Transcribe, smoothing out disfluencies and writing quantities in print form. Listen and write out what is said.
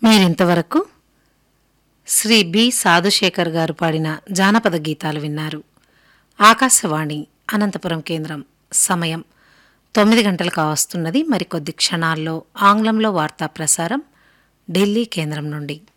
మీరింతవరకు శ్రీ బి సాధుశేఖర్ గారు పాడిన జానపద గీతాలు విన్నారు. ఆకాశవాణి అనంతపురం కేంద్రం. సమయం 9 గంటలు కావస్తున్నది. మరికొద్ది క్షణాల్లో ఆంగ్లంలో వార్తా ప్రసారం ఢిల్లీ కేంద్రం నుండి.